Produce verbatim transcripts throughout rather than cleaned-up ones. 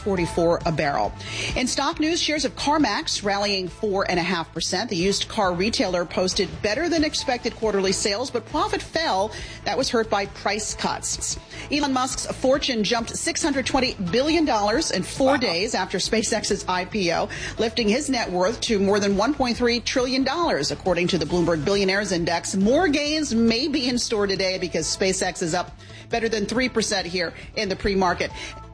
forty-four a barrel. In stock news, shares of CarMax rallying four point five percent. The used car retailer posted better than expected quarterly sales, but profit fell. That was hurt by price cuts. Elon Musk's fortune jumped six hundred twenty billion dollars in four wow. days after SpaceX's I P O, lifting his net worth to more than one point three trillion dollars, according to the Bloomberg Billionaires Index. More gains may be in store today because SpaceX is up better than three percent here in the pre-market.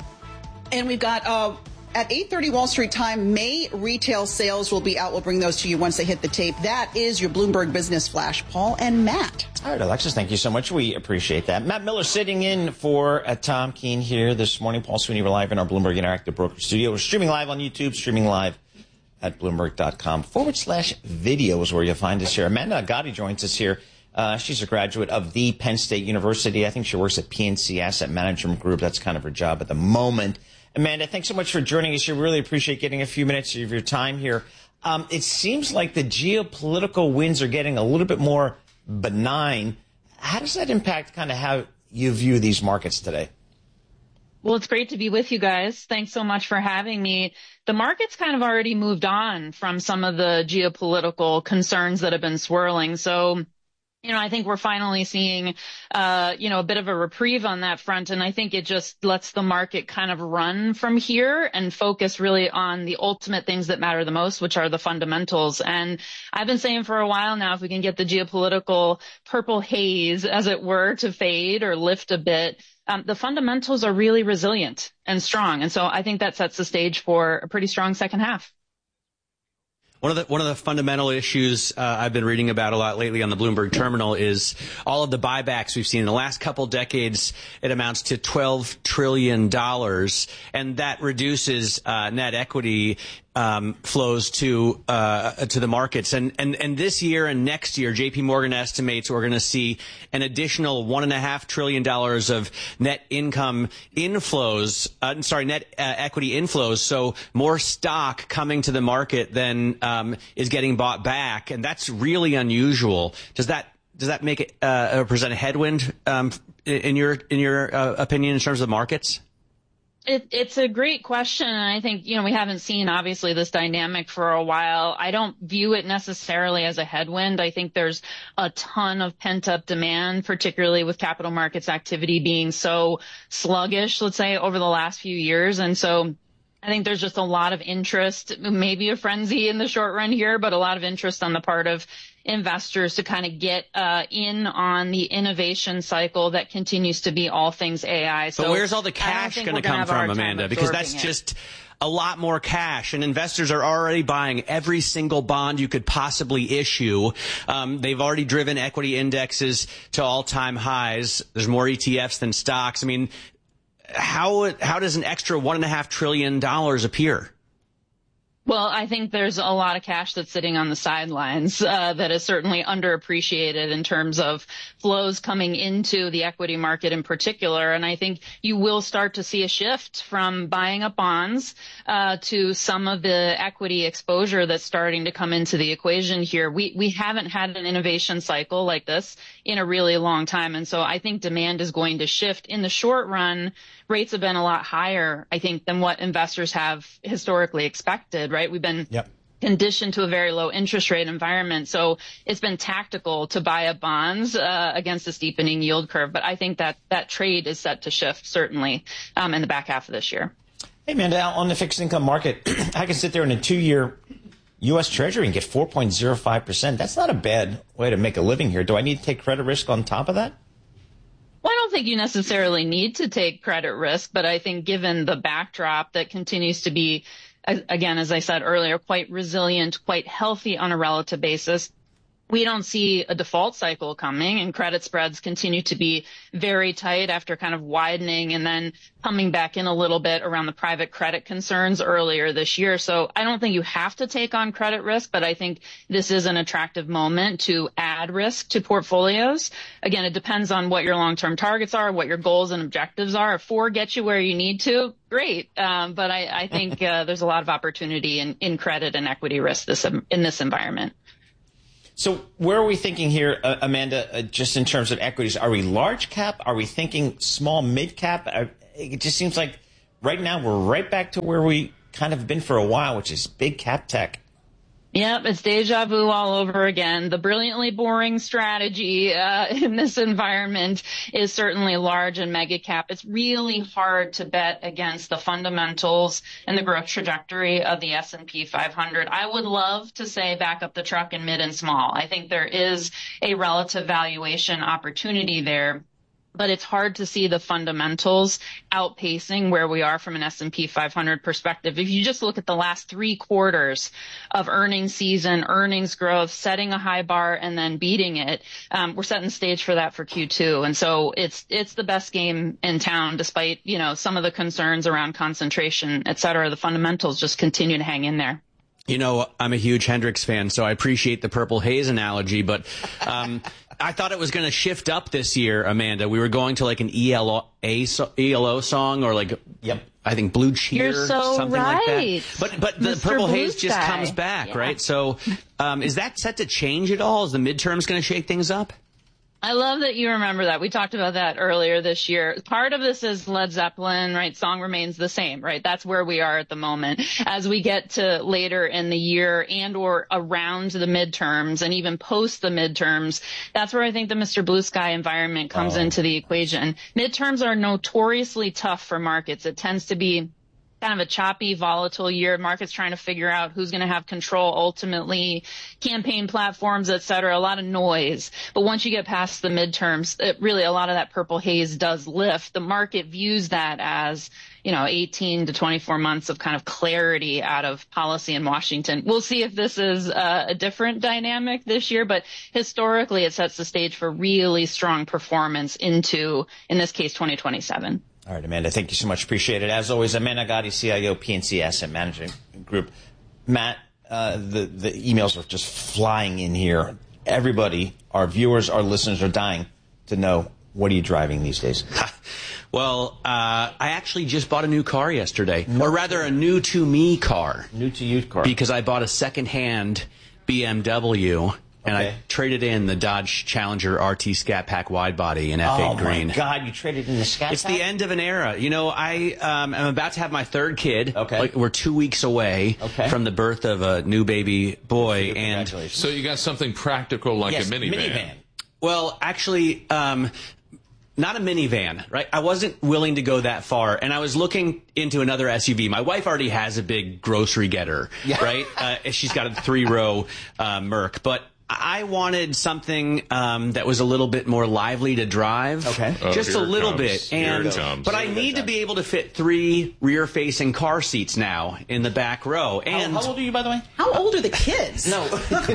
And we've got uh, at eight thirty Wall Street time, May retail sales will be out. We'll bring those to you once they hit the tape. That is your Bloomberg Business Flash. Paul and Matt. All right, Alexis, thank you so much. We appreciate that. Matt Miller sitting in for uh, Tom Keene here this morning. Paul Sweeney, we're live in our Bloomberg Interactive Broker Studio. We're streaming live on YouTube, streaming live at Bloomberg.com forward slash video is where you'll find us here. Amanda Gotti joins us here. Uh, she's a graduate of the Penn State University. I think she works at P N C Asset Management Group. That's kind of her job at the moment. Amanda, thanks so much for joining us here. Really appreciate getting a few minutes of your time here. Um, it seems like the geopolitical winds are getting a little bit more benign. How does that impact kind of how you view these markets today? Well, it's great to be with you guys. Thanks so much for having me. The market's kind of already moved on from some of the geopolitical concerns that have been swirling. So, you know, I think we're finally seeing, uh, you know, a bit of a reprieve on that front. And I think it just lets the market kind of run from here and focus really on the ultimate things that matter the most, which are the fundamentals. And I've been saying for a while now, if we can get the geopolitical purple haze, as it were, to fade or lift a bit, um, the fundamentals are really resilient and strong. And so I think that sets the stage for a pretty strong second half. One of the one of the fundamental issues uh, I've been reading about a lot lately on the Bloomberg Terminal is all of the buybacks we've seen in the last couple decades. It amounts to twelve trillion dollars, and that reduces uh, net equity um, flows to uh, to the markets. And, and and this year and next year, J P Morgan estimates we're going to see an additional one and a half trillion dollars of net income inflows. Uh, sorry, net uh, equity inflows. So more stock coming to the market than um, is getting bought back, and that's really unusual. Does that does that make it uh, present a headwind um, in your in your uh, opinion in terms of markets? It, it's a great question. And I think, you know, we haven't seen obviously this dynamic for a while. I don't view it necessarily as a headwind. I think there's a ton of pent up demand, particularly with capital markets activity being so sluggish, let's say, over the last few years. And so I think there's just a lot of interest, maybe a frenzy in the short run here, but a lot of interest on the part of investors to kind of get uh, in on the innovation cycle that continues to be all things A I. So but where's all the cash going to come from, Amanda? Because that's it. just a lot more cash, and investors are already buying every single bond you could possibly issue. Um, they've already driven equity indexes to all-time highs. There's more E T Fs than stocks. I mean, how how does an extra one and a half trillion dollars appear? Well, I think there's a lot of cash that's sitting on the sidelines uh, that is certainly underappreciated in terms of flows coming into the equity market in particular. And I think you will start to see a shift from buying up bonds uh, to some of the equity exposure that's starting to come into the equation here. We we haven't had an innovation cycle like this in a really long time. And so I think demand is going to shift. In the short run, rates have been a lot higher, I think, than what investors have historically expected, right? We've been yep. conditioned to a very low interest rate environment. So it's been tactical to buy up bonds uh, against a steepening yield curve. But I think that that trade is set to shift, certainly, um, in the back half of this year. Hey, Amanda, on the fixed income market, I can sit there in a two-year U S Treasury and get four point zero five percent. That's not a bad way to make a living here. Do I need to take credit risk on top of that? Well, I don't think you necessarily need to take credit risk, but I think given the backdrop that continues to be, again, as I said earlier, quite resilient, quite healthy on a relative basis, we don't see a default cycle coming, and credit spreads continue to be very tight after kind of widening and then coming back in a little bit around the private credit concerns earlier this year. So I don't think you have to take on credit risk, but I think this is an attractive moment to add risk to portfolios. Again, it depends on what your long-term targets are, what your goals and objectives are. If four gets you where you need to, great. Um, but I, I think uh, there's a lot of opportunity in, in credit and equity risk this, in this environment. So where are we thinking here, uh, Amanda, uh, just in terms of equities? Are we large cap? Are we thinking small mid cap? Uh, it just seems like right now we're right back to where we kind of been for a while, which is big cap tech. Yep, it's deja vu all over again. The brilliantly boring strategy uh, in this environment is certainly large and mega cap. It's really hard to bet against the fundamentals and the growth trajectory of the S and P five hundred. I would love to say back up the truck in mid and small. I think there is a relative valuation opportunity there. But it's hard to see the fundamentals outpacing where we are from an S and P five hundred perspective. If you just look at the last three quarters of earnings season, earnings growth, setting a high bar and then beating it, um, we're setting the stage for that for Q two. And so it's it's the best game in town, despite, you know, some of the concerns around concentration, et cetera. The fundamentals just continue to hang in there. You know, I'm a huge Hendrix fan, so I appreciate the purple haze analogy, but um, I thought it was going to shift up this year, Amanda. We were going to like an E L O, A, E L O song or like, yep, I think Blue Cheer, You're so something right. like that. But but the Mister purple Blue haze just Sky. comes back, Yeah. right? So um, is that set to change at all? Is the midterms going to shake things up? I love that you remember that. We talked about that earlier this year. Part of this is Led Zeppelin, right? Song remains the same, right? That's where we are at the moment. As we get to later in the year and or around the midterms and even post the midterms, that's where I think the Mister Blue Sky environment comes Oh. into the equation. Midterms are notoriously tough for markets. It tends to be kind of a choppy, volatile year. Markets trying to figure out who's going to have control ultimately, campaign platforms, et cetera, a lot of noise. But once you get past the midterms, it really a lot of that purple haze does lift. The market views that as, you know, eighteen to twenty-four months of kind of clarity out of policy in Washington. We'll see if this is uh, a different dynamic this year, but historically it sets the stage for really strong performance into, in this case, twenty twenty-seven. All right, Amanda, thank you so much. Appreciate it. As always, Amanda Gotti, C I O, P N C Asset Management Group. Matt, uh, the, the emails are just flying in here. Everybody, our viewers, our listeners are dying to know, what are you driving these days? Well, uh, I actually just bought a new car yesterday, or rather a new to me car. New to you car. Because I bought a secondhand B M W. And Okay. I traded in the Dodge Challenger R T Scat Pack wide body in F eight Oh, green. my God, you traded in the Scat It's Pack? the end of an era. You know, I um, am about to have my third kid. Okay. Like, we're two weeks away Okay. from the birth of a new baby boy. And Congratulations. So you got something practical like yes, a minivan. well, actually, um, not a minivan, right? I wasn't willing to go that far, and I was looking into another S U V. My wife already has a big grocery getter, Yeah. right? Uh, she's got a three-row uh, Merc, but I wanted something um, that was a little bit more lively to drive. Okay. Oh, Just a here it little comes. bit. Here And it comes. but I Here it need to comes. be able to fit three rear-facing car seats now in the back row. How, And how old are you, by the way? How old are the kids? No.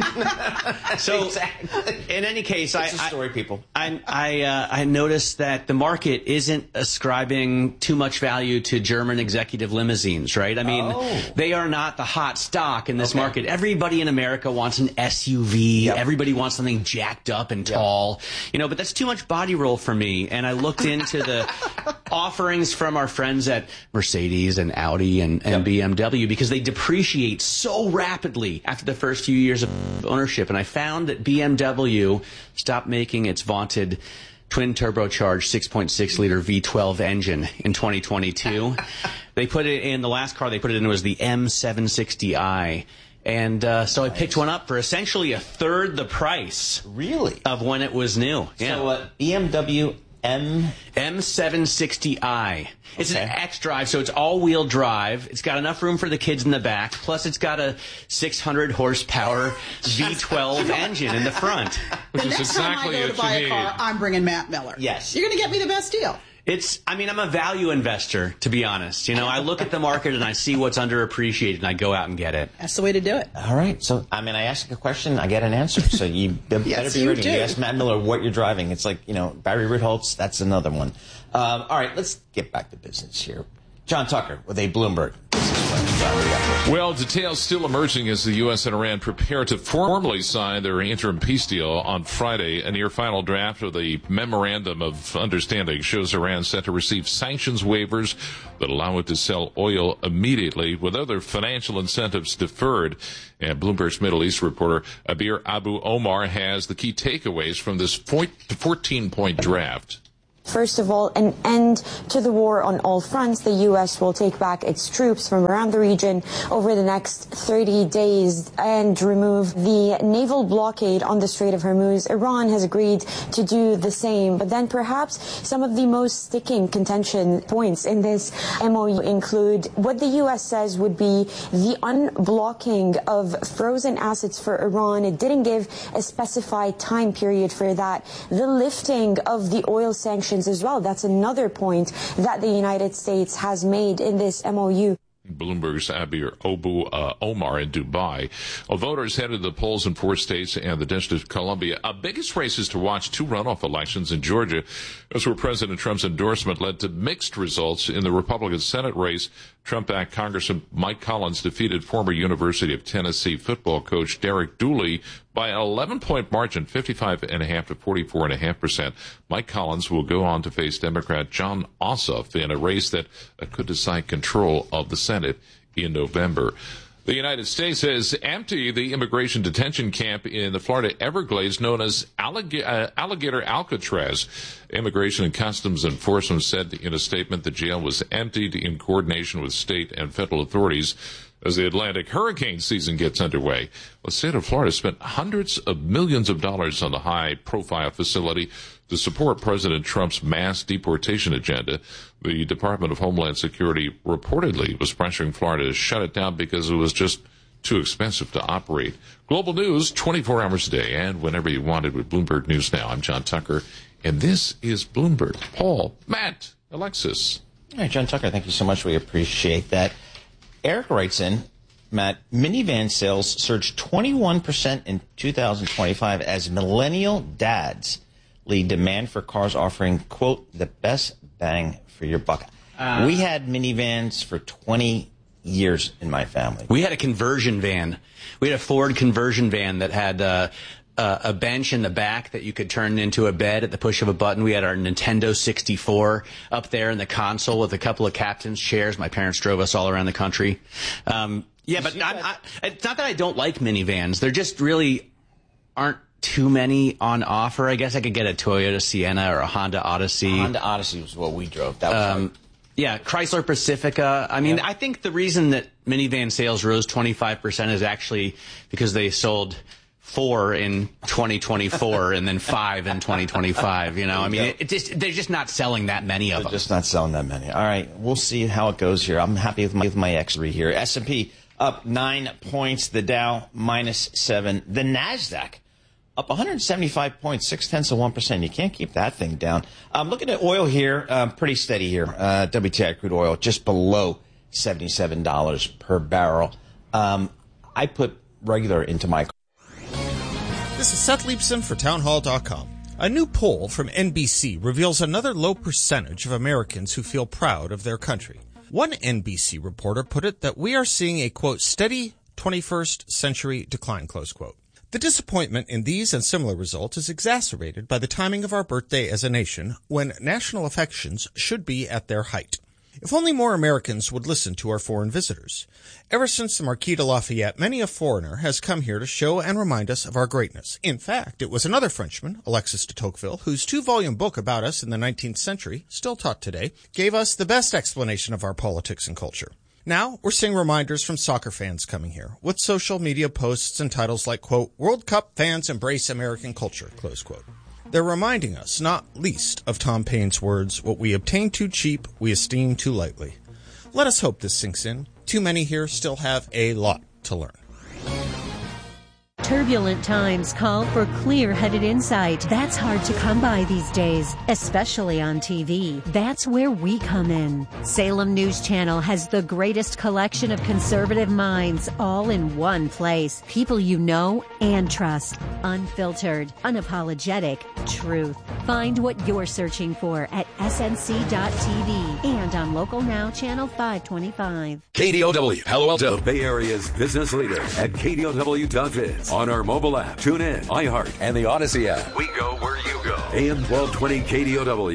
so Exactly. in any case, I It's a story, people. I I, uh, I noticed that the market isn't ascribing too much value to German executive limousines, right? I mean, Oh. they are not the hot stock in this Okay. market. Everybody in America wants an S U V. Yep. Everybody wants something jacked up and tall, you know, but that's too much body roll for me. And I looked into the offerings from our friends at Mercedes and Audi and, and Yep. B M W because they depreciate so rapidly after the first few years of ownership. And I found that B M W stopped making its vaunted twin turbocharged six point six liter V twelve engine in twenty twenty-two. They put it in the last car they put it in was the M seven sixty i. And uh, so I picked one up for essentially a third the price Really? of when it was new. Yeah. So uh, B M W M... M seven sixty i. It's Okay. an X-Drive, so it's all-wheel drive. It's got enough room for the kids in the back. Plus, it's got a six hundred horsepower V twelve engine in the front. Which The is next exactly time I go what to buy you a need. car, I'm bringing Matt Miller. Yes. You're going to get me the best deal. It's, I mean, I'm a value investor, to be honest. You know, I look at the market and I see what's underappreciated and I go out and get it. That's the way to do it. All right. So, I mean, I ask a question, I get an answer. So you better Yes, be you ready. do. You ask Matt Miller what you're driving. It's like, you know, Barry Ritholtz, that's another one. Um, all right, let's get back to business here. John Tucker with a Bloomberg business question. John, what do you got for us? Well, details still emerging as the U S and Iran prepare to formally sign their interim peace deal on Friday. A near final draft of the Memorandum of Understanding shows Iran set to receive sanctions waivers that allow it to sell oil immediately with other financial incentives deferred. And Bloomberg's Middle East reporter Abir Abu Omar has the key takeaways from this fourteen-point draft. First of all, an end to the war on all fronts. The U S will take back its troops from around the region over the next thirty days and remove the naval blockade on the Strait of Hormuz. Iran has agreed to do the same. But then perhaps some of the most sticking contention points in this M O U include what the U S says would be the unblocking of frozen assets for Iran. It didn't give a specified time period for that. The lifting of the oil sanctions as well. That's another point that the United States has made in this M O U. Bloomberg's Abir Obu uh, Omar in Dubai. Well, voters headed to the polls in four states and the District of Columbia. Uh, biggest races to watch, two runoff elections in Georgia. Those where President Trump's endorsement led to mixed results in the Republican Senate race. Trump-backed Congressman Mike Collins defeated former University of Tennessee football coach Derek Dooley by an eleven-point margin, fifty-five point five to forty-four point five percent. Mike Collins will go on to face Democrat John Ossoff in a race that uh, could decide control of the Senate in November. The United States has emptied the immigration detention camp in the Florida Everglades known as Allig- uh, Alligator Alcatraz. Immigration and Customs Enforcement said in a statement the jail was emptied in coordination with state and federal authorities as the Atlantic hurricane season gets underway. The state of Florida spent hundreds of millions of dollars on the high-profile facility to support President Trump's mass deportation agenda. The Department of Homeland Security reportedly was pressuring Florida to shut it down because it was just too expensive to operate. Global news, twenty-four hours a day, and whenever you want it with Bloomberg News Now. I'm John Tucker, and this is Bloomberg. Paul, Matt, Alexis. All right, John Tucker, thank you so much. We appreciate that. Eric writes in, Matt, minivan sales surged twenty-one percent in two thousand twenty-five as millennial dads lead demand for cars offering, quote, the best bang for your buck. Uh, we had minivans for twenty years in my family. We had a conversion van. We had a Ford conversion van that had uh, uh, a bench in the back that you could turn into a bed at the push of a button. We had our Nintendo sixty-four up there in the console with a couple of captain's chairs. My parents drove us all around the country. Um, yeah, but I'm, I, it's not that I don't like minivans. There just really aren't too many on offer. I guess I could get a Toyota Sienna or a Honda Odyssey. Honda Odyssey was what we drove. That was um, right. Yeah, Chrysler Pacifica. I mean, yeah. I think the reason that minivan sales rose twenty-five percent is actually because they sold four in twenty twenty-four and then five in twenty twenty-five. You know, I mean, it, it just, they're just not selling that many of they're them. Just not selling that many. All right, we'll see how it goes here. I'm happy with my, with my X three here. S and P up nine points. The Dow minus seven. The Nasdaq up one hundred seventy-five points, six tenths of one percent. You can't keep that thing down. I'm um, looking at oil here, um, pretty steady here. Uh, W T I crude oil just below seventy-seven dollars per barrel. Um, I put regular into my. This is Seth Leibson for townhall dot com. A new poll from N B C reveals another low percentage of Americans who feel proud of their country. One N B C reporter put it that we are seeing a, quote, steady twenty-first century decline, close quote. The disappointment in these and similar results is exacerbated by the timing of our birthday as a nation, when national affections should be at their height. If only more Americans would listen to our foreign visitors. Ever since the Marquis de Lafayette, many a foreigner has come here to show and remind us of our greatness. In fact, it was another Frenchman, Alexis de Tocqueville, whose two-volume book about us in the nineteenth century, still taught today, gave us the best explanation of our politics and culture. Now, we're seeing reminders from soccer fans coming here, with social media posts and titles like, quote, World Cup fans embrace American culture, close quote. They're reminding us, not least, of Tom Paine's words, what we obtain too cheap, we esteem too lightly. Let us hope this sinks in. Too many here still have a lot to learn. Turbulent times call for clear-headed insight. That's hard to come by these days, especially on T V. That's where we come in. Salem News Channel has the greatest collection of conservative minds all in one place. People you know and trust. Unfiltered, unapologetic truth. Find what you're searching for at S N C dot T V and on Local Now Channel five twenty-five. K D O W, Palo Alto, Bay Area's business leader at K D O W dot biz. On our mobile app, tune in, iHeart, and the Odyssey app. We go where you go. A M twelve twenty K D O W.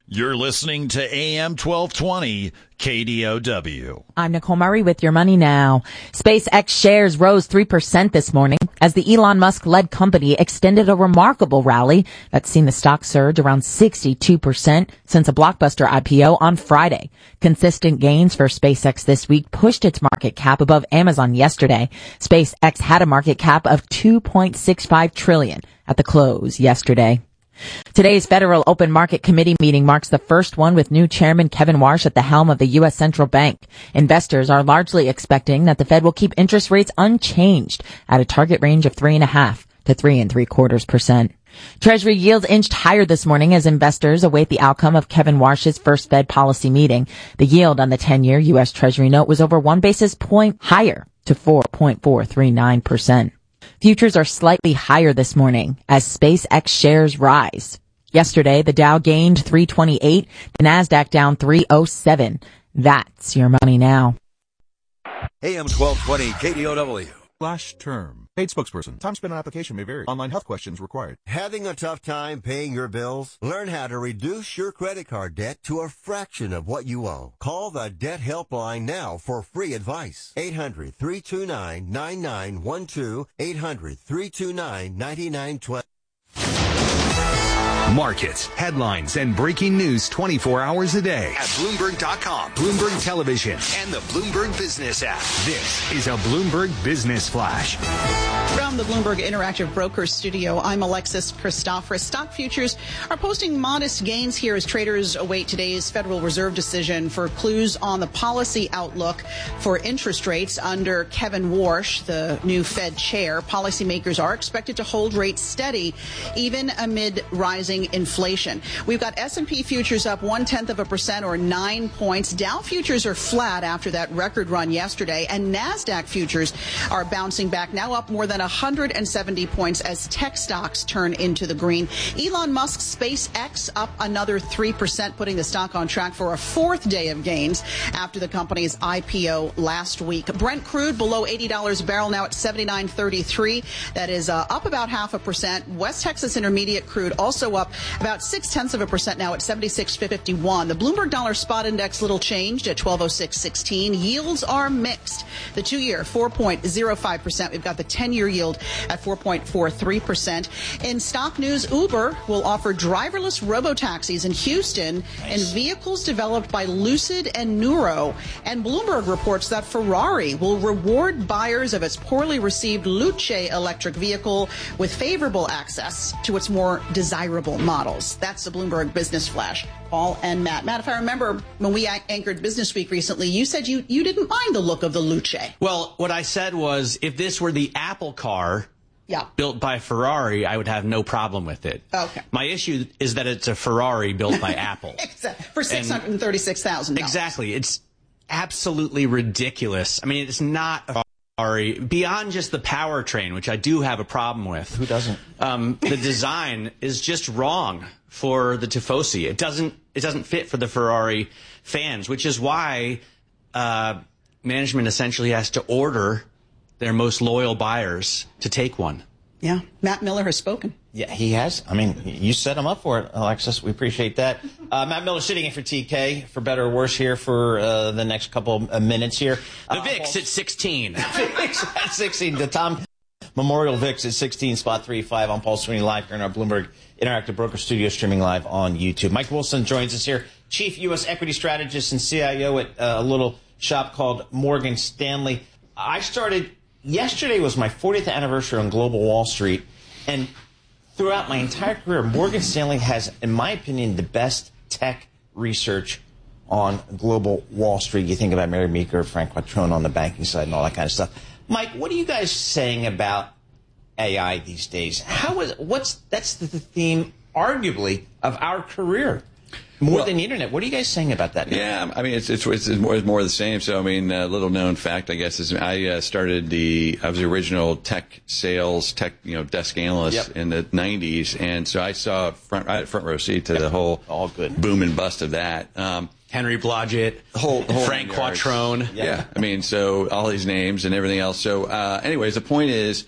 You're listening to A M twelve twenty K D O W. I'm Nicole Murray with your money now. SpaceX shares rose three percent this morning as the Elon Musk-led company extended a remarkable rally that's seen the stock surge around sixty-two percent since a blockbuster I P O on Friday. Consistent gains for SpaceX this week pushed its market cap above Amazon yesterday. SpaceX had a market cap of two point six five trillion dollars at the close yesterday. Today's Federal Open Market Committee meeting marks the first one with new Chairman Kevin Warsh at the helm of the U S Central Bank. Investors are largely expecting that the Fed will keep interest rates unchanged at a target range of three and a half to three and three quarters percent. Treasury yields inched higher this morning as investors await the outcome of Kevin Warsh's first Fed policy meeting. The yield on the ten-year U S Treasury note was over one basis point higher to four point four three nine percent. Futures are slightly higher this morning as SpaceX shares rise. Yesterday, the Dow gained three twenty-eight, the Nasdaq down three oh seven. That's your money now. A M twelve twenty K D O W. Flash term. Paid spokesperson. Time spent on application may vary. Online health questions required. Having a tough time paying your bills? Learn how to reduce your credit card debt to a fraction of what you owe. Call the Debt Helpline now for free advice. eight hundred, three two nine, nine nine one two. eight hundred, three two nine, nine nine one two. Markets, headlines, and breaking news twenty-four hours a day at Bloomberg dot com, Bloomberg Television, and the Bloomberg Business app. This is a Bloomberg Business Flash. From the Bloomberg Interactive Brokers Studio, I'm Alexis Christophorous. Stock futures are posting modest gains here as traders await today's Federal Reserve decision for clues on the policy outlook for interest rates under Kevin Warsh, the new Fed chair. Policymakers are expected to hold rates steady even amid rising inflation. We've got S and P futures up one-tenth of a percent or nine points. Dow futures are flat after that record run yesterday, and NASDAQ futures are bouncing back, now up more than one hundred seventy points as tech stocks turn into the green. Elon Musk's SpaceX up another three percent, putting the stock on track for a fourth day of gains after the company's I P O last week. Brent crude below eighty dollars a barrel, now at seventy-nine thirty-three. That is uh, up about half a percent. West Texas Intermediate crude also up about six-tenths of a percent, now at seventy-six fifty-one. The Bloomberg Dollar Spot Index little changed at twelve oh six sixteen. Yields are mixed. The two-year four point oh five percent. We've got the ten-year yield at four point four three percent. In stock news, Uber will offer driverless robotaxis in Houston and vehicles developed by Lucid and Nuro. And Bloomberg reports that Ferrari will reward buyers of its poorly received Luce electric vehicle with favorable access to its more desirable models. That's the Bloomberg Business Flash. Paul and Matt. Matt, if I remember when we anchored Business Week recently, you said you, you didn't mind the look of the Luce. Well, what I said was if this were the Apple car yeah. built by Ferrari, I would have no problem with it. Okay. My issue is that it's a Ferrari built by Apple. Exactly. For six hundred thirty-six thousand dollars. Exactly. It's absolutely ridiculous. I mean, it's not a Ferrari. Beyond just the powertrain, which I do have a problem with. Who doesn't? Um, the design is just wrong for the Tifosi. It doesn't it doesn't fit for the Ferrari fans, which is why uh, management essentially has to order their most loyal buyers to take one. Yeah, Matt Miller has spoken. Yeah, he has. I mean, you set him up for it, Alexis. We appreciate that. Uh, Matt Miller sitting in for T K, for better or worse, here for uh, the next couple of minutes here. The uh, VIX at sixteen. VIX at sixteen. The Tom Memorial VIX at sixteen, spot three five. I'm Paul Sweeney live here in our Bloomberg Interactive Broker Studio, streaming live on YouTube. Mike Wilson joins us here, Chief U S Equity Strategist and C I O at uh, a little shop called Morgan Stanley. I started, yesterday was my fortieth anniversary on Global Wall Street, and throughout my entire career, Morgan Stanley has, in my opinion, the best tech research on Global Wall Street. You think about Mary Meeker, Frank Quattrone on the banking side and all that kind of stuff. Mike, what are you guys saying about A I these days? How is what's that's the theme, arguably, of our career, more well, than the internet. What are you guys saying about that now? Yeah, I mean, it's it's it's more, it's more the same. So, I mean, a little known fact, I guess, is I uh, started the I was the original tech sales tech you know desk analyst yep. in the nineties, and so I saw front right front row seat to yep. the whole all good boom and bust of that. Um, Henry Blodgett, whole, whole Frank Quattrone. Yeah. yeah, I mean, so all these names and everything else. So, uh, anyways, the point is,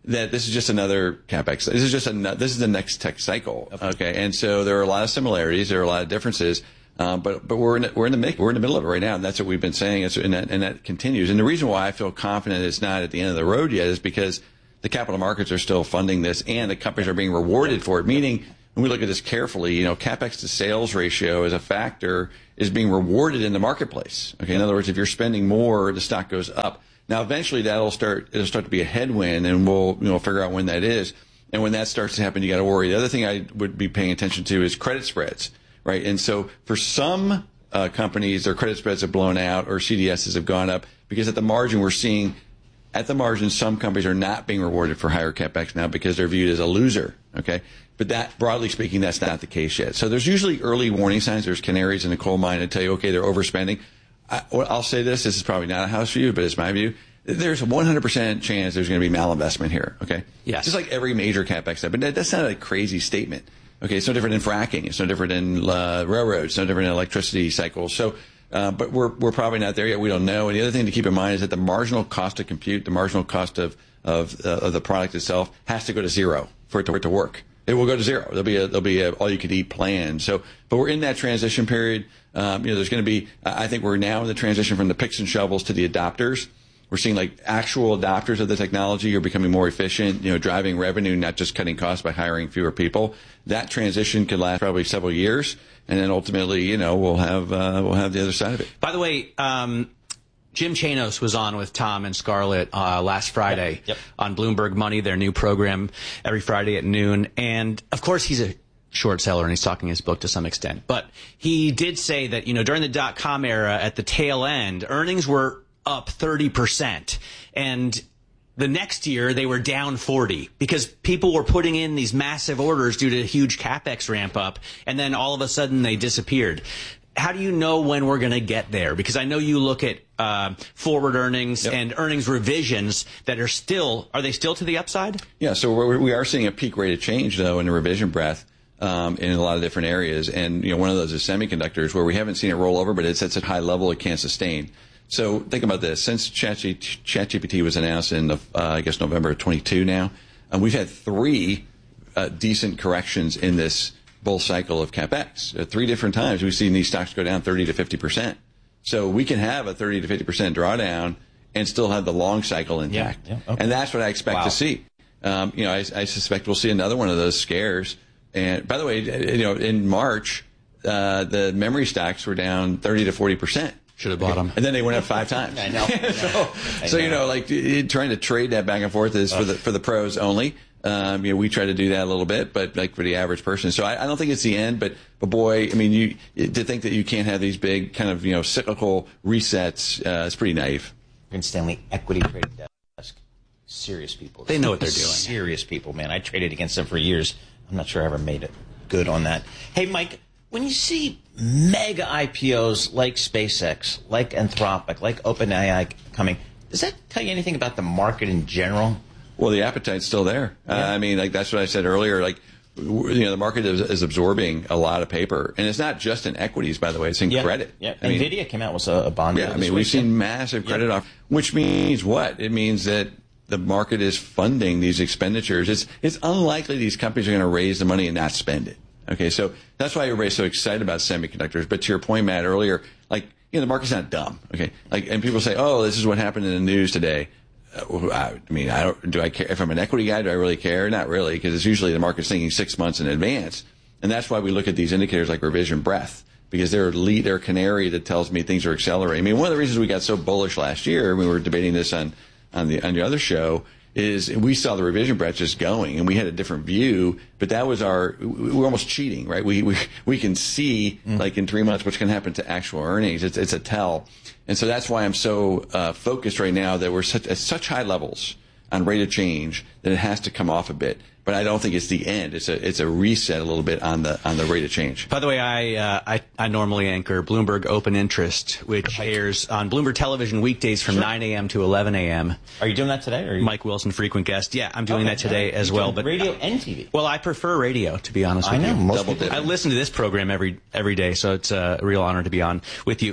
that this is just another CapEx. This is just a, this is the next tech cycle. Okay. And so there are a lot of similarities. There are a lot of differences. Um, but, but we're in, we're in the mid, we're in the middle of it right now. And that's what we've been saying. And that, and that continues. And the reason why I feel confident it's not at the end of the road yet is because the capital markets are still funding this and the companies are being rewarded for it. Meaning, when we look at this carefully, you know, CapEx to sales ratio as a factor is being rewarded in the marketplace. Okay. In other words, if you're spending more, the stock goes up. Now, eventually that'll start, it'll start to be a headwind and we'll, you know, figure out when that is. And when that starts to happen, you got to worry. The other thing I would be paying attention to is credit spreads, right? And so for some uh, companies, their credit spreads have blown out or C D Ss have gone up because at the margin we're seeing at the margin, some companies are not being rewarded for higher CapEx now because they're viewed as a loser. Okay. But that, broadly speaking, that's not the case yet. So there's usually early warning signs. There's canaries in the coal mine that tell you, okay, they're overspending. I, I'll say this. This is probably not a house view, but it's my view. There's a one hundred percent chance there's going to be malinvestment here. Okay. Yes. Just like every major CapEx step. But that's not a crazy statement. Okay. It's no different in fracking. It's no different in uh, railroads. It's no different in electricity cycles. So, uh, but we're, we're probably not there yet. We don't know. And the other thing to keep in mind is that the marginal cost to compute, the marginal cost of, of, uh, of the product itself has to go to zero for it to, for it to work. It will go to zero. There'll be a, there'll be a all you could eat plan. So, but we're in that transition period. Um, you know, there's going to be, I think we're now in the transition from the picks and shovels to the adopters. We're seeing like actual adopters of the technology are becoming more efficient, you know, driving revenue, not just cutting costs by hiring fewer people. That transition could last probably several years. And then ultimately, you know, we'll have, uh, we'll have the other side of it. By the way, um, Jim Chanos was on with Tom and Scarlett uh, last Friday yep, yep. on Bloomberg Money, their new program every Friday at noon. And, of course, he's a short seller, and he's talking his book to some extent. But he did say that, you know, during the dot-com era, at the tail end, earnings were up thirty percent. And the next year, they were down forty because people were putting in these massive orders due to a huge CapEx ramp up, and then all of a sudden they disappeared. How do you know when we're going to get there? Because I know you look at uh, forward earnings yep. and earnings revisions that are still, are they still to the upside? Yeah, so we're, we are seeing a peak rate of change, though, in the revision breadth um, in a lot of different areas. And, you know, one of those is semiconductors, where we haven't seen it roll over, but it's at such a high level it can't sustain. So think about this. Since ChatGPT was announced in, the, uh, I guess, November of twenty-two now, um, we've had three uh, decent corrections in this bull cycle of CapEx. At three different times, we've seen these stocks go down thirty to fifty percent. So we can have a thirty to fifty percent drawdown and still have the long cycle intact. Yeah, yeah, okay. And that's what I expect wow. to see. Um, you know, I, I suspect we'll see another one of those scares. And by the way, you know, in March, uh, the memory stocks were down thirty to forty percent. Should have bought them. And then they went up five times. I know. I know. so, I so know. you know, like trying to trade that back and forth is for the for the pros only. Um, you know, we try to do that a little bit, but like for the average person. So I, I don't think it's the end, but, but boy, I mean, you, to think that you can't have these big kind of, you know, cyclical resets, uh, is pretty naive. Morgan Stanley equity trading desk. Serious people. They know what they're doing. Serious people, man. I traded against them for years. I'm not sure I ever made it good on that. Hey, Mike, when you see mega I P Os like SpaceX, like Anthropic, like OpenAI coming, does that tell you anything about the market in general? Well, the appetite's still there. Yeah. Uh, I mean, like that's what I said earlier. Like, you know, the market is, is absorbing a lot of paper, and it's not just in equities, by the way. It's in yeah. credit. Yeah. I mean, NVIDIA came out with a, a bond. Yeah, I mean, we've seen massive credit yeah. off, which means what? It means that the market is funding these expenditures. It's it's unlikely these companies are going to raise the money and not spend it. Okay, so that's why everybody's so excited about semiconductors. But to your point, Matt, earlier, like, you know, the market's not dumb. Okay, like, and people say, oh, this is what happened in the news today. Uh, I mean, I don't, do I care? If I'm an equity guy, do I really care? Not really, because it's usually the market's thinking six months in advance. And that's why we look at these indicators like revision breadth, because they're a lead, they're a canary that tells me things are accelerating. I mean, one of the reasons we got so bullish last year, we were debating this on, on the, on the other show, is we saw the revision breadth just going, and we had a different view, but that was our, we were almost cheating, right? We, we, we can see, mm. like in three months, what's going to happen to actual earnings. It's, it's a tell. And so that's why I'm so uh, focused right now that we're such, at such high levels on rate of change that it has to come off a bit. But I don't think it's the end. It's a it's a reset a little bit on the on the rate of change. By the way, I uh, I, I normally anchor Bloomberg Open Interest, which airs on Bloomberg Television weekdays from sure. nine a.m. to eleven a.m. Are you doing that today? Or are you... Mike Wilson, frequent guest. Yeah, I'm doing okay, that today yeah. as well. But radio and T V. Well, I prefer radio, to be honest I with know, you. most Double I listen to this program every every day, so it's a real honor to be on with you. Uh,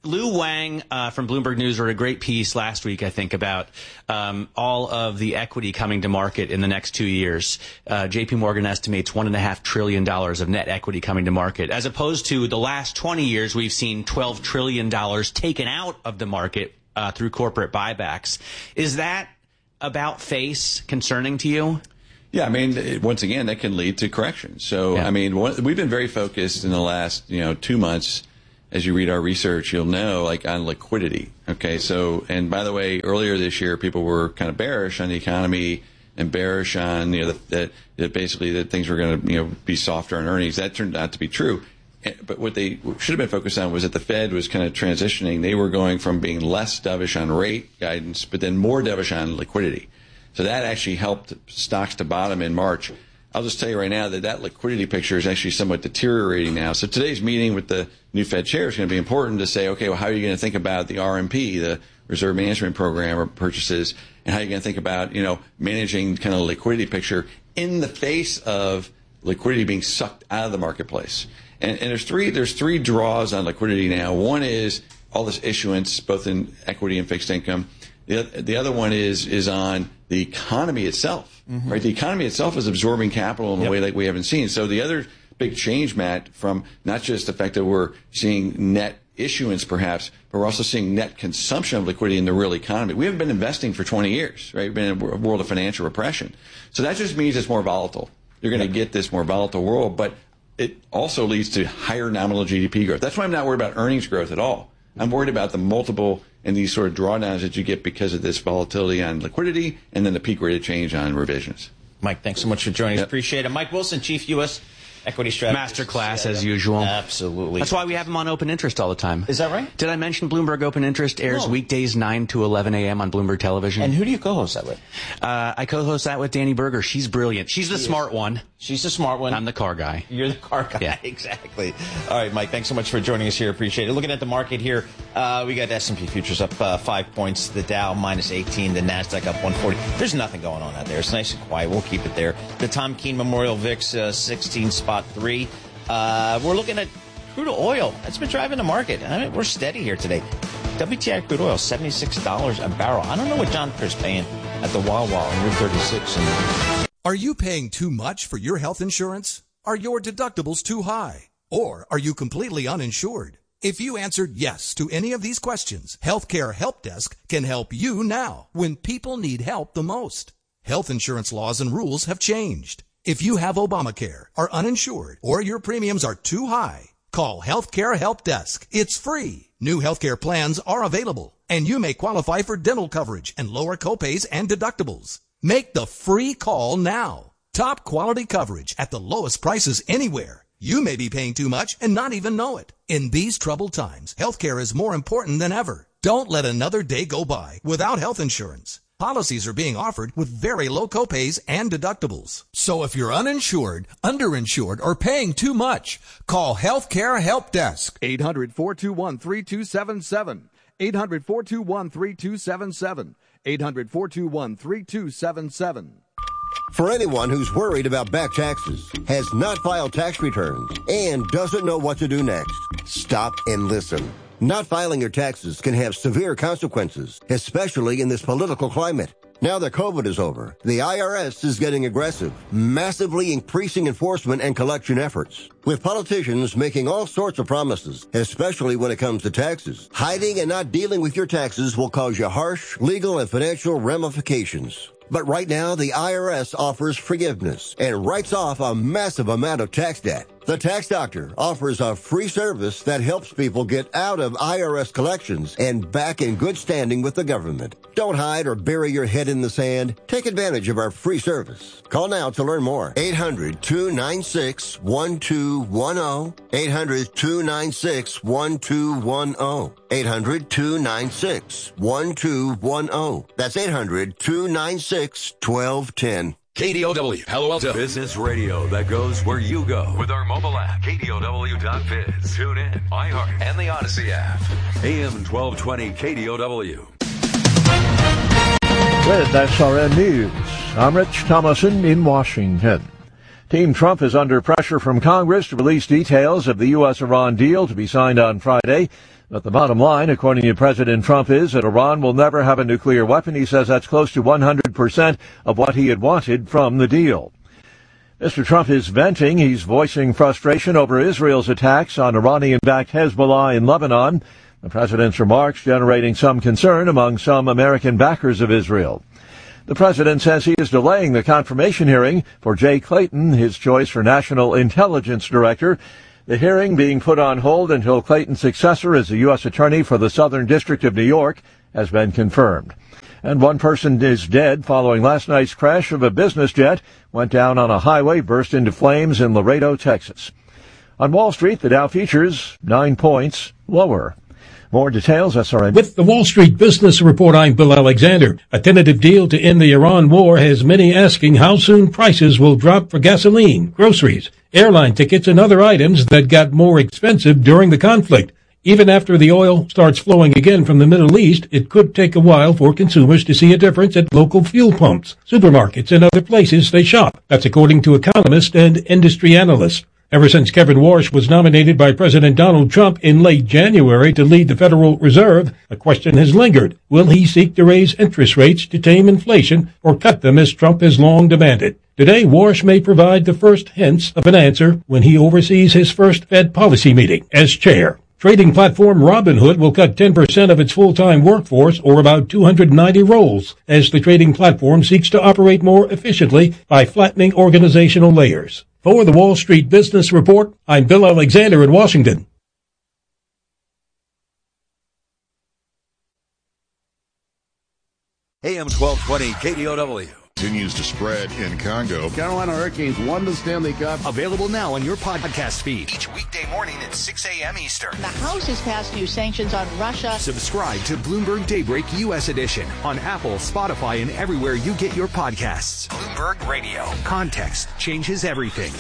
Lou Wang uh, from Bloomberg News wrote a great piece last week, I think, about um, all of the equity coming to market in the next two years. Uh, J P Morgan estimates one and a half trillion dollars of net equity coming to market, as opposed to the last twenty years. We've seen twelve trillion dollars taken out of the market uh, through corporate buybacks. Is that about face concerning to you? Yeah, I mean, it, once again, that can lead to corrections. So, yeah. I mean, one, we've been very focused in the last, you know, two months. As you read our research, you'll know, like, on liquidity. Okay, so, and by the way, earlier this year, people were kind of bearish on the economy and bearish on, you know, that, that basically that things were going to, you know, be softer on earnings. That turned out to be true. But what they should have been focused on was that the Fed was kind of transitioning. They were going from being less dovish on rate guidance, but then more dovish on liquidity. So that actually helped stocks to bottom in March. I'll just tell you right now that that liquidity picture is actually somewhat deteriorating now. So today's meeting with the new Fed chair is going to be important to say, okay, well, how are you going to think about the R M P, the Reserve Management Program or purchases, and how are you going to think about, you know, managing kind of liquidity picture in the face of liquidity being sucked out of the marketplace. And, and there's three there's three draws on liquidity now. One is all this issuance, both in equity and fixed income. The, the other one is is on the economy itself, mm-hmm. right? The economy itself is absorbing capital in a yep. way like we haven't seen. So the other big change, Matt, from not just the fact that we're seeing net issuance perhaps, but we're also seeing net consumption of liquidity in the real economy. We haven't been investing for twenty years, right? We've been in a world of financial repression. So that just means it's more volatile. You're going to yep. get this more volatile world, but it also leads to higher nominal G D P growth. That's why I'm not worried about earnings growth at all. I'm worried about the multiple and these sort of drawdowns that you get because of this volatility on liquidity and then the peak rate of change on revisions. Mike, thanks so much for joining us. Yep. Appreciate it. Mike Wilson, Chief U S Equity Strategist. Masterclass, yeah, as usual. Absolutely. That's why we have him on Open Interest all the time. Is that right? Did I mention Bloomberg Open Interest airs no. weekdays nine to eleven a.m. on Bloomberg Television? And who do you co-host that with? Uh, I co-host that with Danny Berger. She's brilliant. She's the she smart is. one. She's the smart one. I'm the car guy. You're the car guy. Yeah. Exactly. All right, Mike, thanks so much for joining us here. Appreciate it. Looking at the market here, uh, we got S and P futures up uh, five points. The Dow minus eighteen. The NASDAQ up one forty. There's nothing going on out there. It's nice and quiet. We'll keep it there. The Tom Keene Memorial V I X uh, sixteen spot three. Uh, we're looking at crude oil. That's been driving the market. I mean, we're steady here today. W T I crude oil, seventy-six dollars a barrel. I don't know what John Pierre's paying at the Wawa on Route thirty-six. And... Are you paying too much for your health insurance? Are your deductibles too high? Or are you completely uninsured? If you answered yes to any of these questions, Healthcare Help Desk can help you now when people need help the most. Health insurance laws and rules have changed. If you have Obamacare, are uninsured, or your premiums are too high, call Healthcare Help Desk. It's free. New healthcare plans are available, and you may qualify for dental coverage and lower copays and deductibles. Make the free call now. Top quality coverage at the lowest prices anywhere. You may be paying too much and not even know it. In these troubled times, healthcare is more important than ever. Don't let another day go by without health insurance. Policies are being offered with very low copays and deductibles. So if you're uninsured, underinsured, or paying too much, call Healthcare Help Desk. eight hundred, four two one, three two seven seven. eight hundred, four two one, three two seven seven. eight hundred, four two one, three two seven seven. For anyone who's worried about back taxes, has not filed tax returns, and doesn't know what to do next, stop and listen. Not filing your taxes can have severe consequences, especially in this political climate. Now that COVID is over, the I R S is getting aggressive, massively increasing enforcement and collection efforts. With politicians making all sorts of promises, especially when it comes to taxes, hiding and not dealing with your taxes will cause you harsh legal and financial ramifications. But right now, the I R S offers forgiveness and writes off a massive amount of tax debt. The Tax Doctor offers a free service that helps people get out of I R S collections and back in good standing with the government. Don't hide or bury your head in the sand. Take advantage of our free service. Call now to learn more. eight hundred, two nine six, one two one zero. eight hundred, two nine six, one two one zero. eight hundred, two nine six, one two one zero. That's eight hundred, two nine six, one two one zero. K D O W, Palo Alto. Business radio that goes where you go. With our mobile app, K D O W dot biz. Tune in, iHeart, and the Odyssey app. A M twelve twenty K D O W. With S R N News, I'm Rich Thomason in Washington. Team Trump is under pressure from Congress to release details of the U S Iran deal to be signed on Friday. But the bottom line, according to President Trump, is that Iran will never have a nuclear weapon. He says that's close to one hundred percent of what he had wanted from the deal. Mister Trump is venting. He's voicing frustration over Israel's attacks on Iranian-backed Hezbollah in Lebanon. The president's remarks generating some concern among some American backers of Israel. The president says he is delaying the confirmation hearing for Jay Clayton, his choice for National Intelligence Director. The hearing being put on hold until Clayton's successor as the U S Attorney for the Southern District of New York has been confirmed. And one person is dead following last night's crash of a business jet. Went down on a highway, burst into flames in Laredo, Texas. On Wall Street, the Dow futures nine points lower. More details, S R N. With the Wall Street Business Report, I'm Bill Alexander. A tentative deal to end the Iran war has many asking how soon prices will drop for gasoline, groceries, airline tickets, and other items that got more expensive during the conflict. Even after the oil starts flowing again from the Middle East, it could take a while for consumers to see a difference at local fuel pumps, supermarkets, and other places they shop. That's according to economists and industry analysts. Ever since Kevin Warsh was nominated by President Donald Trump in late January to lead the Federal Reserve, a question has lingered. Will he seek to raise interest rates to tame inflation or cut them as Trump has long demanded? Today, Warsh may provide the first hints of an answer when he oversees his first Fed policy meeting as chair. Trading platform Robinhood will cut ten percent of its full-time workforce, or about two hundred ninety roles, as the trading platform seeks to operate more efficiently by flattening organizational layers. For the Wall Street Business Report, I'm Bill Alexander in Washington. A M twelve twenty K D O W. Continues to spread in Congo. Carolina Hurricanes won the Stanley Cup. Available now on your podcast feed each weekday morning at six a.m. Eastern. The House has passed new sanctions on Russia. Subscribe to Bloomberg Daybreak U S Edition on Apple, Spotify, and everywhere you get your podcasts. Bloomberg Radio. Context changes everything.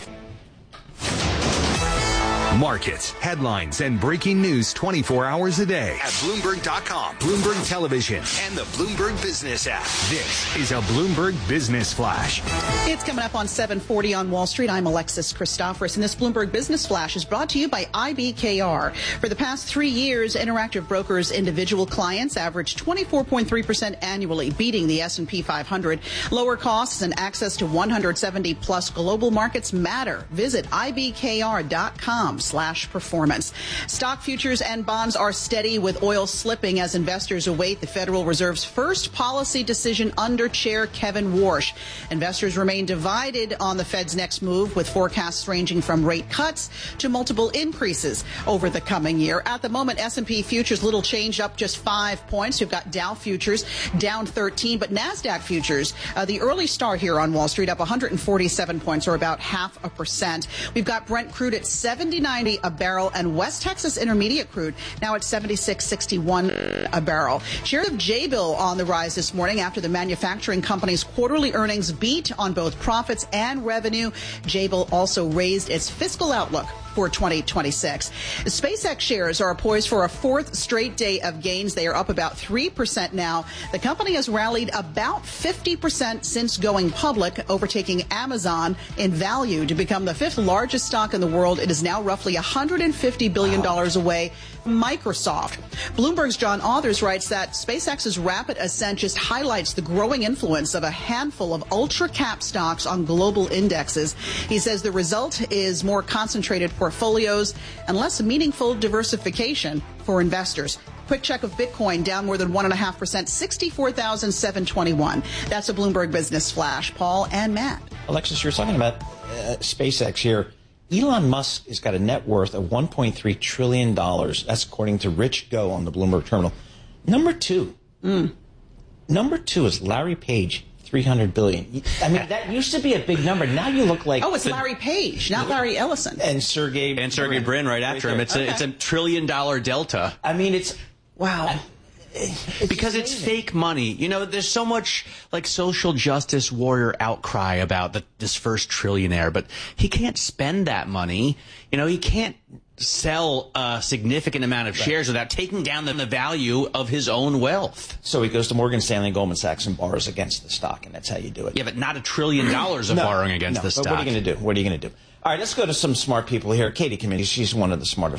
Markets, headlines, and breaking news twenty-four hours a day at Bloomberg dot com, Bloomberg Television, and the Bloomberg Business app. This is a Bloomberg Business Flash. It's coming up on seven forty on Wall Street. I'm Alexis Christoforous, and this Bloomberg Business Flash is brought to you by I B K R. For the past three years, Interactive Brokers individual clients averaged twenty-four point three percent annually, beating the S and P five hundred. Lower costs and access to one hundred seventy plus global markets matter. Visit I B K R dot com. slash performance. Stock futures and bonds are steady, with oil slipping as investors await the Federal Reserve's first policy decision under Chair Kevin Warsh. Investors remain divided on the Fed's next move, with forecasts ranging from rate cuts to multiple increases over the coming year. At the moment, S and P futures little change, up just five points. You've got Dow futures down thirteen, but NASDAQ futures, uh, the early start here on Wall Street, up one hundred forty-seven points, or about half a percent. We've got Brent crude at seventy-nine a barrel, and West Texas Intermediate crude now at seventy-six sixty-one a barrel. Shares of Jabil on the rise this morning after the manufacturing company's quarterly earnings beat on both profits and revenue. Jabil also raised its fiscal outlook for twenty twenty-six. SpaceX shares are poised for a fourth straight day of gains. They are up about three percent now. The company has rallied about fifty percent since going public, overtaking Amazon in value to become the fifth largest stock in the world. It is now roughly one hundred fifty billion dollars away from Microsoft. Bloomberg's John Authers writes that SpaceX's rapid ascent just highlights the growing influence of a handful of ultra-cap stocks on global indexes. He says the result is more concentrated portfolios and less meaningful diversification for investors. Quick check of Bitcoin, down more than one and a half percent, sixty-four thousand seven hundred twenty-one. That's a Bloomberg Business Flash. Paul and Matt. Alexis, you're talking about uh, SpaceX here. Elon Musk has got a net worth of one point three trillion dollars. That's according to Rich Go on the Bloomberg Terminal. Number two, mm. number two is Larry Page. three hundred billion dollars. I mean, that used to be a big number. Now you look like... Oh, it's Larry Page, not Larry Ellison. And Sergey... And Sergey Brin, Brin right after right him. It's, okay. a, it's a trillion dollar delta. I mean, it's... Wow. It's because it's fake money. You know, there's so much like social justice warrior outcry about the, this first trillionaire, but he can't spend that money. You know, he can't sell a significant amount of shares right. without taking down the, the value of his own wealth. So he goes to Morgan Stanley, Goldman Sachs, and borrows against the stock, and that's how you do it. Yeah, but not a trillion dollars of no, borrowing against no, the stock. What are you going to do? What are you going to do? All right, let's go to some smart people here. Katie Committee, she's one of the smartest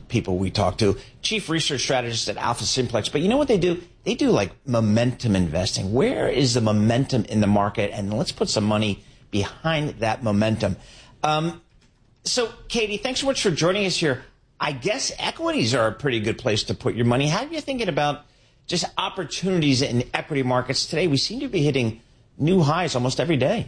people we talk to, chief research strategist at Alpha Simplex. But you know what they do? They do like momentum investing. Where is the momentum in the market? And let's put some money behind that momentum. Um, so, Katie, thanks so much for joining us here. I guess equities are a pretty good place to put your money. How are you thinking about just opportunities in equity markets today? We seem to be hitting new highs almost every day.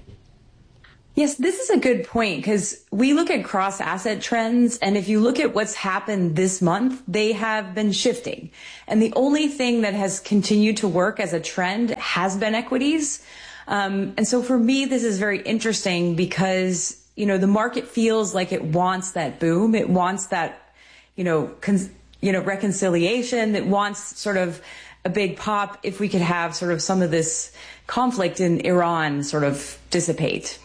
Yes, this is a good point because we look at cross asset trends. And if you look at what's happened this month, they have been shifting. And the only thing that has continued to work as a trend has been equities. Um, and so for me, this is very interesting because, you know, the market feels like it wants that boom. It wants that, you know, con- you know, reconciliation. It wants sort of a big pop if we could have sort of some of this conflict in Iran sort of dissipate.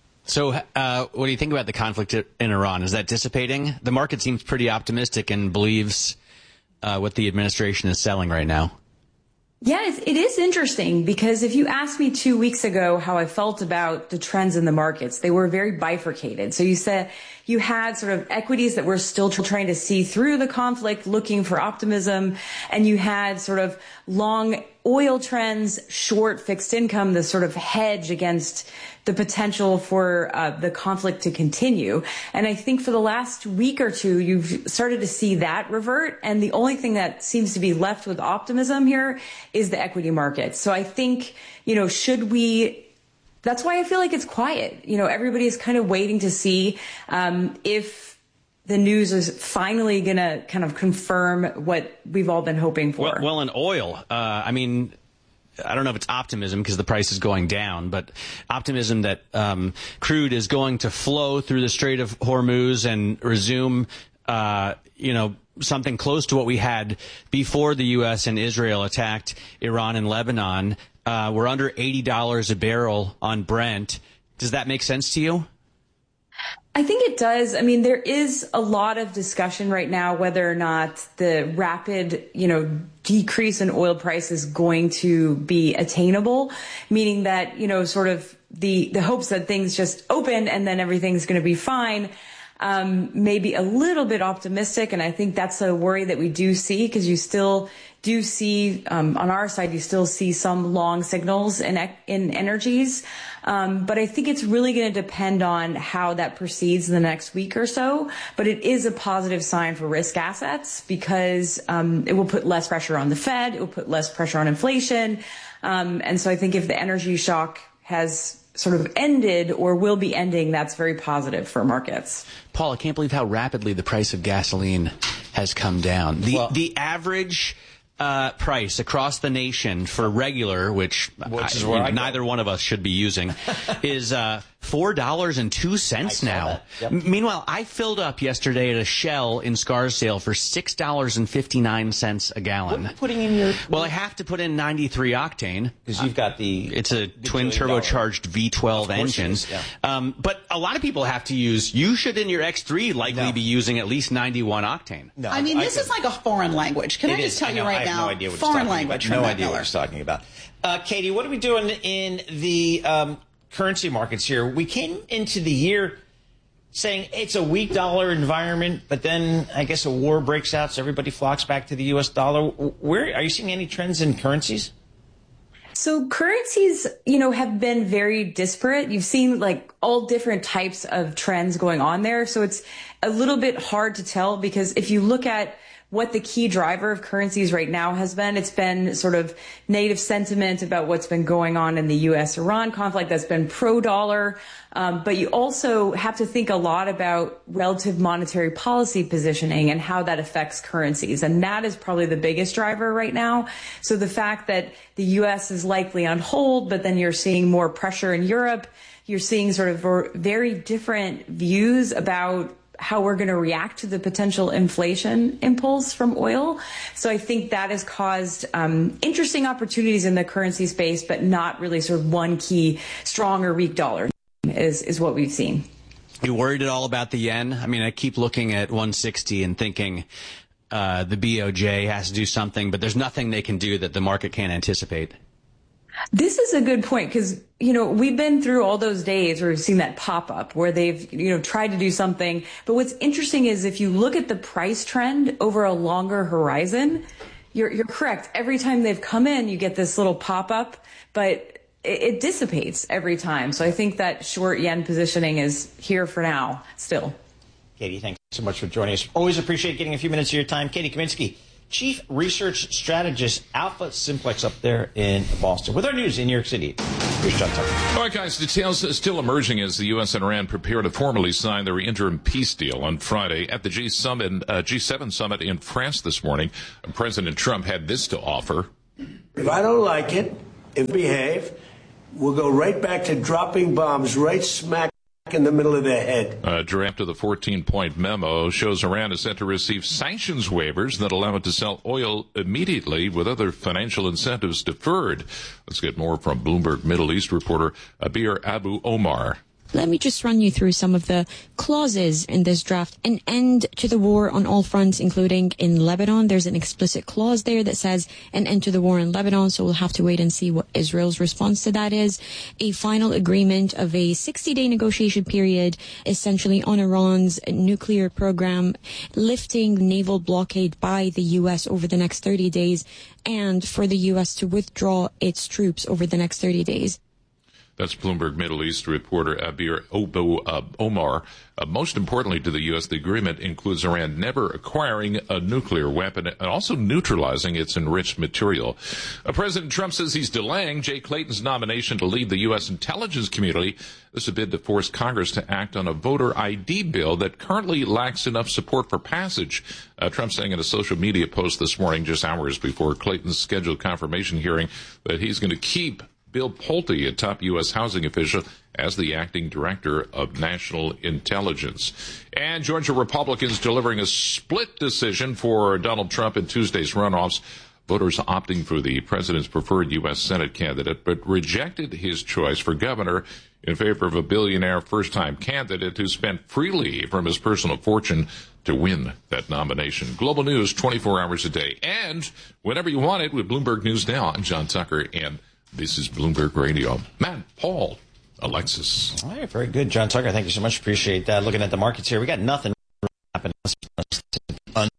So uh, what do you think about the conflict in Iran? Is that dissipating? The market seems pretty optimistic and believes uh, what the administration is selling right now. Yeah, it is interesting because if you asked me two weeks ago how I felt about the trends in the markets, they were very bifurcated. So you said you had sort of equities that were still trying to see through the conflict, looking for optimism, and you had sort of long oil trends, short fixed income, the sort of hedge against the potential for uh, the conflict to continue. And I think for the last week or two, you've started to see that revert. And the only thing that seems to be left with optimism here is the equity market. So I think, you know, should we, that's why I feel like it's quiet. You know, everybody's kind of waiting to see um, if the news is finally going to kind of confirm what we've all been hoping for. Well, well in oil, uh, I mean, I don't know if it's optimism because the price is going down, but optimism that um, crude is going to flow through the Strait of Hormuz and resume, uh, you know, something close to what we had before the U S and Israel attacked Iran and Lebanon. Uh, we're under eighty dollars a barrel on Brent. Does that make sense to you? I think it does. I mean, there is a lot of discussion right now whether or not the rapid, you know, decrease in oil price is going to be attainable, meaning that, you know, sort of the, the hopes that things just open and then everything's going to be fine. Um, maybe a little bit optimistic. And I think that's a worry that we do see because you still do see, um, on our side, you still see some long signals in, in energies. Um, but I think it's really going to depend on how that proceeds in the next week or so. But it is a positive sign for risk assets because, um, it will put less pressure on the Fed. It will put less pressure on inflation. Um, and so I think if the energy shock has sort of ended or will be ending, that's very positive for markets. Paul, I can't believe how rapidly the price of gasoline has come down. The well, the average uh, price across the nation for regular, which, which is I, where I neither one of us should be using, is uh, four dollars and two cents now. Yep. Meanwhile, I filled up yesterday at a Shell in Scarsdale for six dollars and fifty-nine cents a gallon. What are you putting in your... Well, I have to put in ninety-three octane. Because you've got the... It's a twin turbocharged V twelve engine. Yeah. Um, but a lot of people have to use... You should in your X three likely no. be using at least ninety-one octane. No, I mean, this I, is like a foreign language. Can I just is, tell I you know, right I have now? No idea what foreign talking language. About. No Matt idea Miller. what he's talking about. Uh, Katie, what are we doing in the um, currency markets here? We came into the year saying it's a weak dollar environment, but then I guess a war breaks out, so everybody flocks back to the U S dollar. Where are you seeing any trends in currencies? So currencies, you know, have been very disparate. You've seen like all different types of trends going on there. So it's a little bit hard to tell because if you look at what the key driver of currencies right now has been, it's been sort of negative sentiment about what's been going on in the U S Iran conflict that's been pro-dollar. Um, but you also have to think a lot about relative monetary policy positioning and how that affects currencies. And that is probably the biggest driver right now. So the fact that the U S is likely on hold, but then you're seeing more pressure in Europe, you're seeing sort of very different views about how we're going to react to the potential inflation impulse from oil. So I think that has caused um, interesting opportunities in the currency space, but not really sort of one key strong or weak dollar is, is what we've seen. You worried at all about the yen? I mean, I keep looking at one sixty and thinking uh, the B O J has to do something, but there's nothing they can do that the market can't anticipate. This is a good point because, you know, we've been through all those days where we've seen that pop up where they've, you know, tried to do something. But what's interesting is if you look at the price trend over a longer horizon, you're, you're correct. Every time they've come in, you get this little pop up, but it, it dissipates every time. So I think that short yen positioning is here for now still. Katie, thanks so much for joining us. Always appreciate getting a few minutes of your time. Katie Kaminsky, Chief Research Strategist, Alpha Simplex up there in Boston. With our news in New York City, here's John Tucker. All right, guys, details still emerging as the U S and Iran prepare to formally sign their interim peace deal on Friday. At the G summit, uh, G seven summit in France this morning, President Trump had this to offer. If I don't like it, if behave, we'll go right back to dropping bombs right smack in the middle of their head. A draft of the fourteen-point memo shows Iran is set to receive sanctions waivers that allow it to sell oil immediately with other financial incentives deferred. Let's get more from Bloomberg Middle East reporter Abir Abu Omar. Let me just run you through some of the clauses in this draft. An end to the war on all fronts, including in Lebanon. There's an explicit clause there that says an end to the war in Lebanon, so we'll have to wait and see what Israel's response to that is. A final agreement of a sixty-day negotiation period, essentially on Iran's nuclear program, lifting naval blockade by the U S over the next thirty days, and for the U S to withdraw its troops over the next thirty days. That's Bloomberg Middle East reporter Abir Obo, uh, Omar. Uh, most importantly to the U S, the agreement includes Iran never acquiring a nuclear weapon and also neutralizing its enriched material. Uh, President Trump says he's delaying Jay Clayton's nomination to lead the U S intelligence community. This is a bid to force Congress to act on a voter I D bill that currently lacks enough support for passage. Uh, Trump saying in a social media post this morning, just hours before Clayton's scheduled confirmation hearing, that he's going to keep Bill Pulte, a top U S housing official, as the acting director of national intelligence. And Georgia Republicans delivering a split decision for Donald Trump in Tuesday's runoffs. Voters opting for the president's preferred U S Senate candidate, but rejected his choice for governor in favor of a billionaire first-time candidate who spent freely from his personal fortune to win that nomination. Global news twenty-four hours a day. And whenever you want it with Bloomberg News Now, I'm John Tucker, and this is Bloomberg Radio. Matt, Paul, Alexis. All right, very good, John Tucker. Thank you so much. Appreciate that. Looking at the markets here, we got nothing happening. I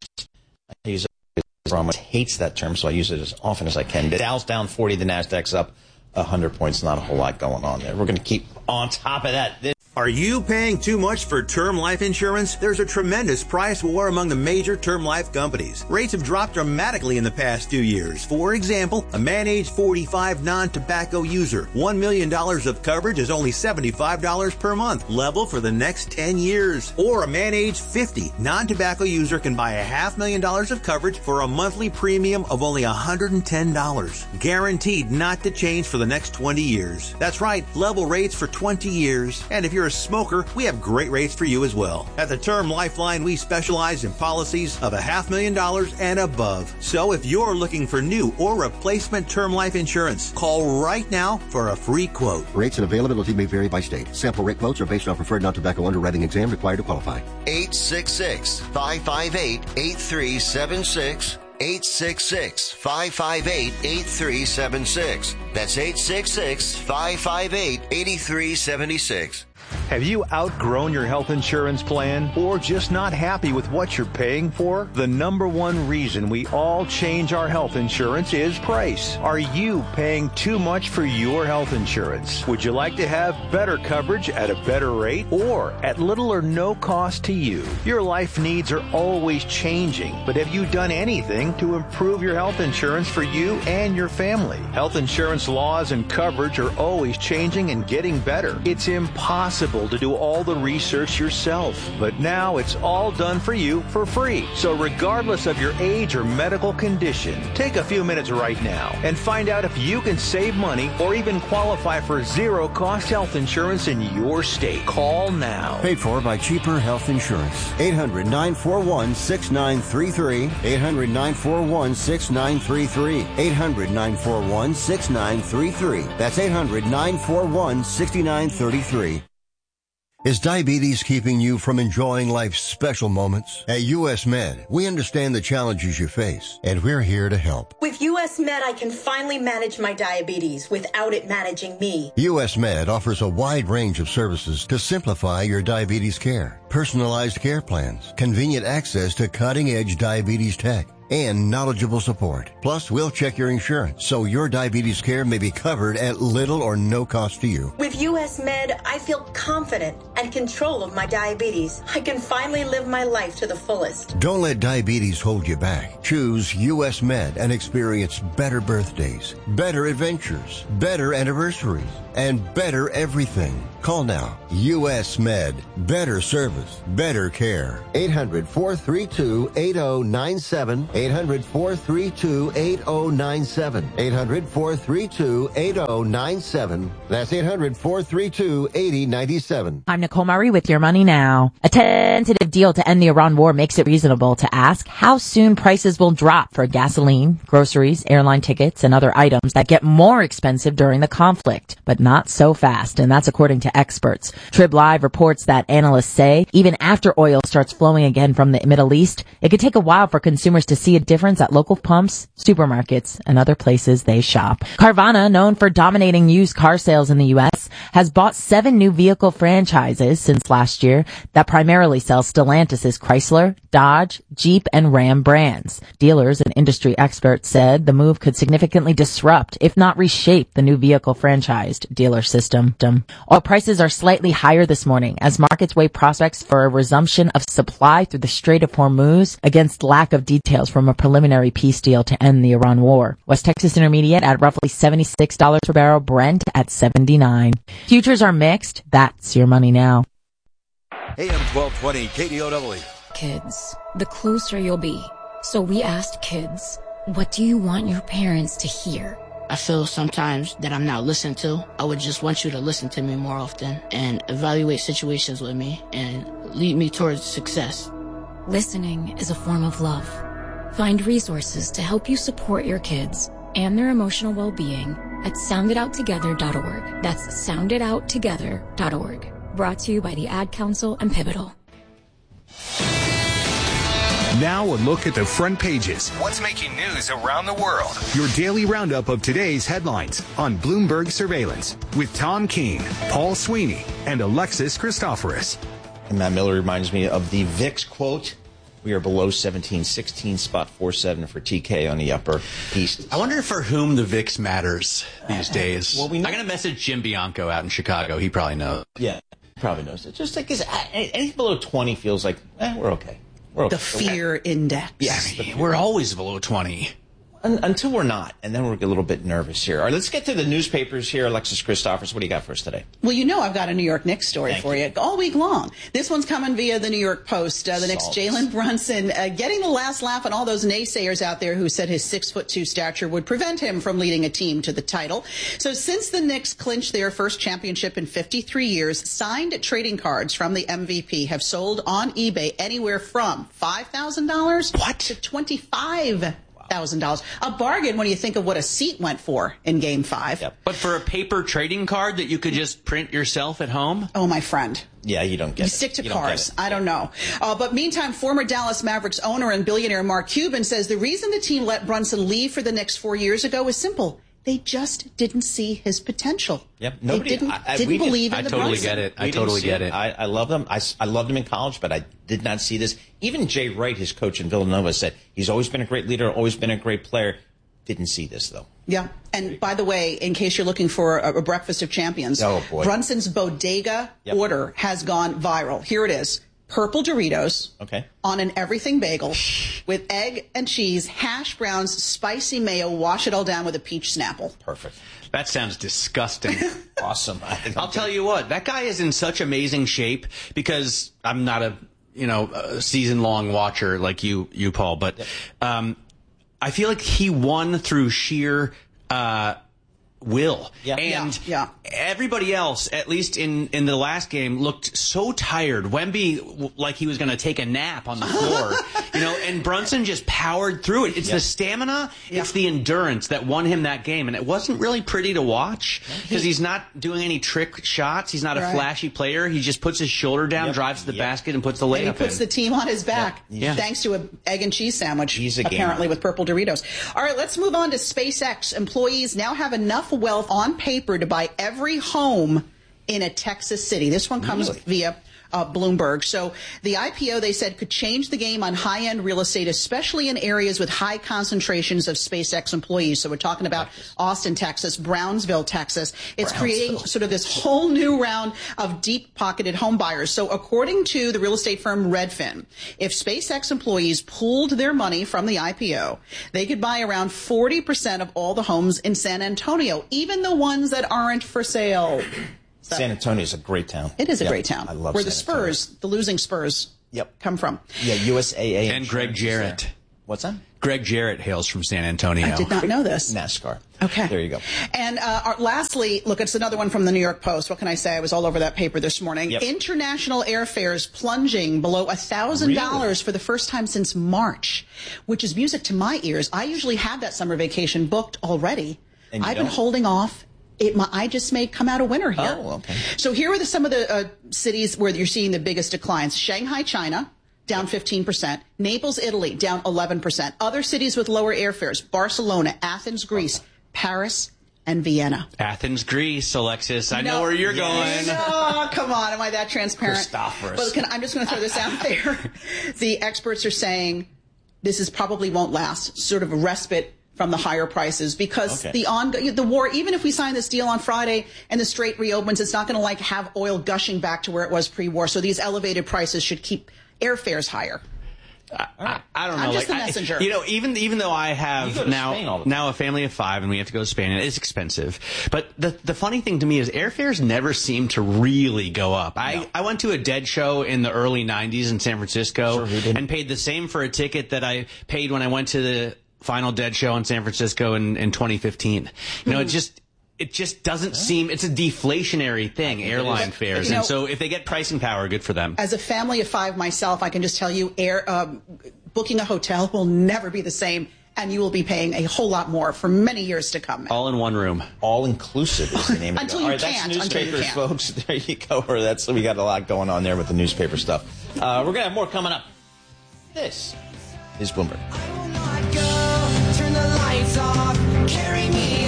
use it, hates that term, so I use it as often as I can. The Dow's down forty, the Nasdaq's up one hundred points. Not a whole lot going on there. We're going to keep on top of that. This Are you paying too much for term life insurance? There's a tremendous price war among the major term life companies. Rates have dropped dramatically in the past two years. For example, a man age forty-five non-tobacco user, one million dollars of coverage is only seventy-five dollars per month, level for the next ten years. Or a man age fifty non-tobacco user can buy a half million dollars of coverage for a monthly premium of only one hundred ten dollars. Guaranteed not to change for the next twenty years. That's right, level rates for twenty years. And if you're a smoker, we have great rates for you as well. At the Term Lifeline, we specialize in policies of a half million dollars and above. So if you're looking for new or replacement term life insurance, call right now for a free quote. Rates and availability may vary by state. Sample rate quotes are based on preferred non-tobacco underwriting exam required to qualify. eight six six, five five eight, eight three seven six. eight six six, five five eight, eight three seven six. That's eight six six, five five eight, eight three seven six. Have you outgrown your health insurance plan or just not happy with what you're paying for? The number one reason we all change our health insurance is price. Are you paying too much for your health insurance? Would you like to have better coverage at a better rate or at little or no cost to you? Your life needs are always changing, but have you done anything to improve your health insurance for you and your family? Health insurance laws and coverage are always changing and getting better. It's impossible to do all the research yourself, but now it's all done for you for free. So regardless of your age or medical condition, take a few minutes right now and find out if you can save money or even qualify for zero cost health insurance in your state. Call now. Paid for by Cheaper Health Insurance. eight hundred, nine four one, six nine three three. eight hundred, nine four one, six nine three three. eight hundred, nine four one, six nine three three. That's eight hundred, nine four one, six nine three three. Is diabetes keeping you from enjoying life's special moments? At U S Med, we understand the challenges you face, and we're here to help. With U S Med, I can finally manage my diabetes without it managing me. U S Med offers a wide range of services to simplify your diabetes care. Personalized care plans, convenient access to cutting-edge diabetes tech, and knowledgeable support. Plus, we'll check your insurance so your diabetes care may be covered at little or no cost to you. With U S Med, I feel confident and control of my diabetes. I can finally live my life to the fullest. Don't let diabetes hold you back. Choose U S Med and experience better birthdays, better adventures, better anniversaries, and better everything. Call now. U S Med. Better service. Better care. eight hundred, four three two, eight zero nine seven. eight hundred, four three two, eight zero nine seven. eight hundred, four three two, eight zero nine seven. That's eight hundred, four three two, eight zero nine seven. I'm Nicole Murray with Your Money Now. A tentative deal to end the Iran war makes it reasonable to ask how soon prices will drop for gasoline, groceries, airline tickets, and other items that get more expensive during the conflict, but not so fast, and that's according to experts. Trib Live reports that analysts say even after oil starts flowing again from the Middle East, it could take a while for consumers to see a difference at local pumps, supermarkets, and other places they shop. Carvana, known for dominating used car sales in the U S, has bought seven new vehicle franchises since last year that primarily sell Stellantis' Chrysler, Dodge, Jeep, and Ram brands. Dealers and industry experts said the move could significantly disrupt, if not reshape, the new vehicle franchised dealer system. Oil prices are slightly higher this morning as markets weigh prospects for a resumption of supply through the Strait of Hormuz against lack of details from a preliminary peace deal to end the Iran war. West Texas Intermediate at roughly seventy-six dollars per barrel, Brent at seventy-nine. Futures are mixed. That's Your Money Now. A M twelve twenty K D O W. Kids, the closer you'll be. So we asked kids, what do you want your parents to hear? I feel sometimes that I'm not listened to. I would just want you to listen to me more often and evaluate situations with me and lead me towards success. Listening is a form of love. Find resources to help you support your kids and their emotional well-being at sound it out together dot org. That's sound it out together dot org. Brought to you by the Ad Council and Pivotal. Now a look at the front pages. What's making news around the world? Your daily roundup of today's headlines on Bloomberg Surveillance with Tom Keene, Paul Sweeney, and Alexis Christoforous. And Matt Miller reminds me of the V I X quote. We are below seventeen sixteen, spot four seven for T K on the upper east. I wonder for whom the V I X matters these days. Well, we know- I'm going to message Jim Bianco out in Chicago. He probably knows. Yeah, he probably knows it. Just like anything below twenty feels like, eh, we're okay. We're okay. The fear okay. index. Yes, I mean, we're always below twenty. Un- until we're not, and then we're a little bit nervous here. All right, let's get to the newspapers here. Alexis Christoforous, what do you got for us today? Well, you know I've got a New York Knicks story Thank for you. you all week long. This one's coming via the New York Post. Uh, the Knicks' Jalen Brunson uh, getting the last laugh on all those naysayers out there who said his six foot two stature would prevent him from leading a team to the title. So since the Knicks clinched their first championship in fifty-three years, signed trading cards from the M V P have sold on eBay anywhere from five thousand dollars what? to twenty-five thousand dollars. Thousand dollars, a bargain when you think of what a seat went for in Game Five. Yep. But for a paper trading card that you could just print yourself at home? Oh, my friend. Yeah, you don't get you it. Stick to you cars. I don't know. Uh, but meantime, former Dallas Mavericks owner and billionaire Mark Cuban says the reason the team let Brunson leave for the Knicks four years ago is simple. They just didn't see his potential. Yep. Nobody they didn't, I, I, didn't believe did, in I the totally Brunson. get it. I we totally get it. it. I, I love them. I, I loved him in college, but I did not see this. Even Jay Wright, his coach in Villanova, said he's always been a great leader, always been a great player. Didn't see this, though. Yeah. And by the way, in case you're looking for a, a breakfast of champions, oh, boy. Brunson's bodega yep. order has gone viral. Here it is. Purple Doritos okay. on an everything bagel with egg and cheese, hash browns, spicy mayo, wash it all down with a peach Snapple. Perfect. That sounds disgusting. Awesome. I'll tell you what, that guy is in such amazing shape because I'm not a, you know, a season-long watcher like you, you Paul, but um, I feel like he won through sheer uh, will. Yeah. And yeah, yeah. everybody else, at least in, in the last game, looked so tired. Wemby, like he was going to take a nap on the floor. you know, and Brunson just powered through it. It's yeah. the stamina, yeah. it's the endurance that won him that game. And it wasn't really pretty to watch because he's not doing any trick shots. He's not a right. flashy player. He just puts his shoulder down, yep. drives to the yep. basket, and puts the layup in. And he puts in. the team on his back yeah. thanks to an egg and cheese sandwich, he's a apparently gamer. with purple Doritos. All right, let's move on to SpaceX. Employees now have enough wealth on paper to buy every home in a Texas city. This one comes really? via uh, Bloomberg. So the I P O, they said, could change the game on high-end real estate, especially in areas with high concentrations of SpaceX employees. So we're talking about Texas. Austin, Texas, Brownsville, Texas. It's Brownsville. creating sort of this whole new round of deep-pocketed home buyers. So according to the real estate firm Redfin, if SpaceX employees pooled their money from the I P O, they could buy around forty percent of all the homes in San Antonio, even the ones that aren't for sale. So, San Antonio is a great town. It is a yep. great town. I love Where San the Spurs, Antonio. the losing Spurs, yep. come from. Yeah, U S A A. And Greg Jarrett. What's that? Greg Jarrett hails from San Antonio. I did not know this. NASCAR. Okay. There you go. And uh, our, lastly, look, it's another one from the New York Post. What can I say? I was all over that paper this morning. Yep. International airfares plunging below one thousand dollars really? for the first time since March, which is music to my ears. I usually have that summer vacation booked already. And you I've don't? been holding off. It, my, I just may come out a winner here. Oh, okay. So here are the, some of the uh, cities where you're seeing the biggest declines. Shanghai, China, down fifteen percent. Naples, Italy, down eleven percent. Other cities with lower airfares, Barcelona, Athens, Greece, Paris, and Vienna. Athens, Greece, Alexis. I no, know where you're going. No, come on. Am I that transparent? Christophorus. But can, I'm just going to throw this out there. The experts are saying this is probably won't last, sort of a respite from the higher prices, because okay. the on the war, even if we sign this deal on Friday and the Strait reopens, it's not going to like have oil gushing back to where it was pre-war. So these elevated prices should keep airfares higher. I, I, I don't know. I'm just like, the messenger. I, you know, even even though I have now now a family of five and we have to go to Spain, and it's expensive. But the the funny thing to me is airfares never seem to really go up. No. I, I went to a Dead show in the early nineties in San Francisco sure, and paid the same for a ticket that I paid when I went to the final Dead show in San Francisco in, in twenty fifteen. You know, mm. it just it just doesn't yeah. seem, it's a deflationary thing, airline fares. You know, and so if they get pricing power, good for them. As a family of five myself, I can just tell you, air um, booking a hotel will never be the same, and you will be paying a whole lot more for many years to come. All in one room. All inclusive is the name of it. Until you All right, can't. that's newspapers, Until you can't. folks. There you go. Or that's, we got a lot going on there with the newspaper stuff. Uh, we're going to have more coming up. This is Bloomberg. Turn the lights off, carry me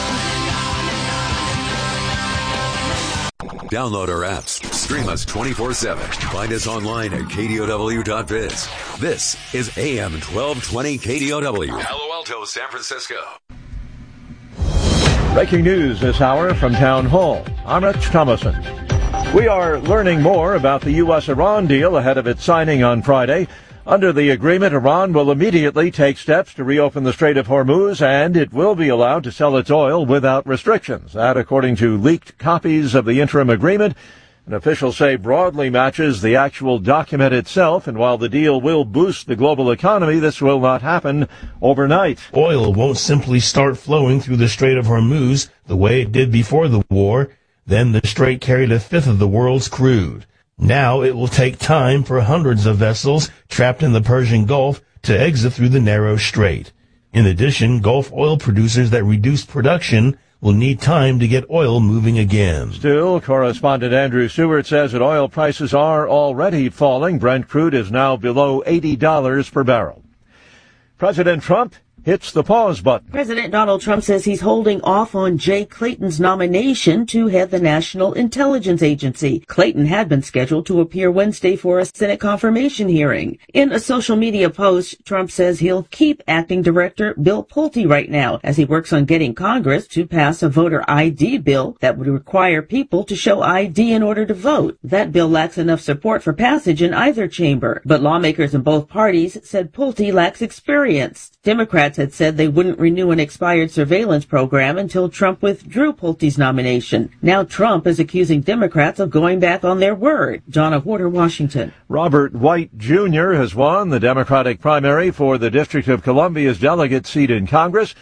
Download our apps. Stream us twenty-four seven. Find us online at K D O W dot biz. This is A M twelve twenty K D O W. Palo Alto, San Francisco. Breaking news this hour from Town Hall. I'm Rich Thomason. We are learning more about the U S Iran deal ahead of its signing on Friday. Under the agreement, Iran will immediately take steps to reopen the Strait of Hormuz, and it will be allowed to sell its oil without restrictions. That, according to leaked copies of the interim agreement, and officials say broadly matches the actual document itself. And while the deal will boost the global economy, this will not happen overnight. Oil won't simply start flowing through the Strait of Hormuz the way it did before the war. Then the strait carried a fifth of the world's crude. Now it will take time for hundreds of vessels trapped in the Persian Gulf to exit through the narrow strait. In addition, Gulf oil producers that reduced production will need time to get oil moving again. Still, correspondent Andrew Stewart says that oil prices are already falling. Brent crude is now below eighty dollars per barrel. President Trump hits the pause button. President Donald Trump says he's holding off on Jay Clayton's nomination to head the National Intelligence Agency. Clayton had been scheduled to appear Wednesday for a Senate confirmation hearing. In a social media post, Trump says he'll keep acting director Bill Pulte right now as he works on getting Congress to pass a voter I D bill that would require people to show I D in order to vote. That bill lacks enough support for passage in either chamber, but lawmakers in both parties said Pulte lacks experience. Democrats had said they wouldn't renew an expired surveillance program until Trump withdrew Pulte's nomination. Now Trump is accusing Democrats of going back on their word. Donna Porter, Washington. Robert White Junior has won the Democratic primary for the District of Columbia's delegate seat in Congress.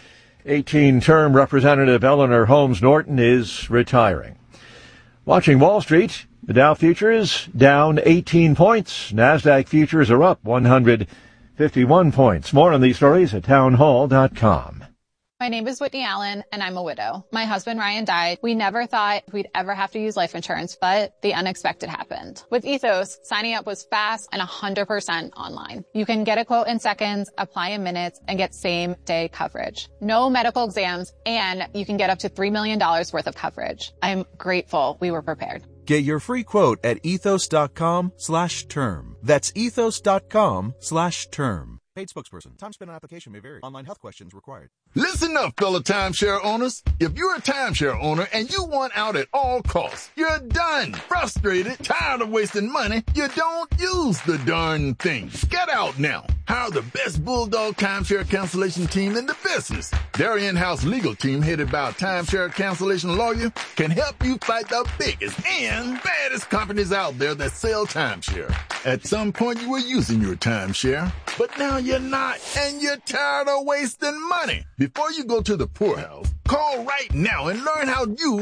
eighteen-term Representative Eleanor Holmes Norton is retiring. Watching Wall Street, the Dow futures down eighteen points. NASDAQ futures are up one hundred fifty-one points. More on these stories at townhall dot com. My name is Whitney Allen, and I'm a widow. My husband, Ryan, died. We never thought we'd ever have to use life insurance, but the unexpected happened. With Ethos, signing up was fast and one hundred percent online. You can get a quote in seconds, apply in minutes, and get same-day coverage. No medical exams, and you can get up to three million dollars worth of coverage. I'm grateful we were prepared. Get your free quote at ethos.com slash term. That's ethos.com slash term. Paid spokesperson. Time spent on application may vary. Online health questions required. Listen up, fellow timeshare owners. If you're a timeshare owner and you want out at all costs, you're done. Frustrated, tired of wasting money, you don't use the darn thing. Get out now. Hire the best Bulldog timeshare cancellation team in the business. Their in-house legal team, headed by a timeshare cancellation lawyer, can help you fight the biggest and baddest companies out there that sell timeshare. At some point, you were using your timeshare, but now you're not, and you're tired of wasting money. Before you go to the poorhouse, call right now and learn how you